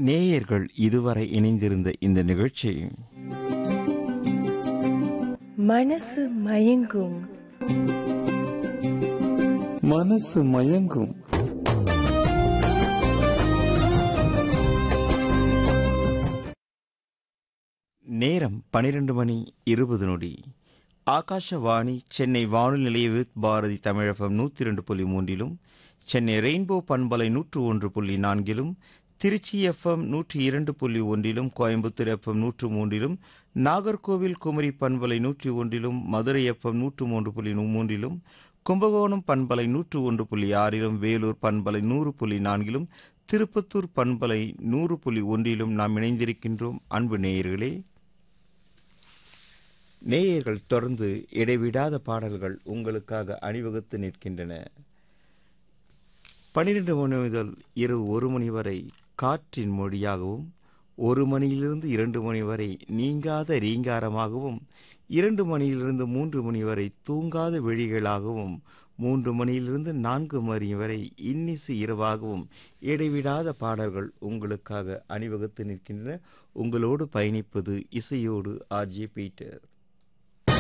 நேயர்கள் இதுவரை இணைந்திருந்த இந்த நிகழ்ச்சி மனசு மயங்கும். மனசு மயங்கும். நேரம் 12:20. ஆகாஷவாணி சென்னை வானொலி நிலைய பாரதி தமிழகம் 102.3, சென்னை ரெயின்போ பண்பலை 101.4, திருச்சி எஃப்எம் 102.1, கோயம்புத்தூர் எஃப்எம் 103, நாகர்கோவில் குமரி பண்பலை 101, மதுரை எஃப்எம் 103.3, கும்பகோணம் பண்பலை 101.6, வேலூர் பண்பலை 100.4, திருப்பத்தூர் பண்பலை 100.1 நாம் இணைந்திருக்கின்றோம். அன்பு நேயர்களே, நேயர்கள் தொடர்ந்து இடைவிடாத பாடல்கள் உங்களுக்காக அணிவகுத்து நிற்கின்றன. 12 மணி முதல் இரவு 1 மணி வரை காற்றின் மொழியாகவும், 1 மணியிலிருந்து 2 மணி வரை நீங்காத ரீங்காரமாகவும், 2 மணியிலிருந்து 3 மணி வரை தூங்காத விழிகளாகவும், 3 மணியிலிருந்து 4 மணி வரை இன்னிசு இரவாகவும் இடைவிடாத பாடல்கள் உங்களுக்காக அணிவகுத்து நிற்கின்றன. உங்களோடு பயணிப்பது இசையோடு ஆர்ஜே பீட்டர்.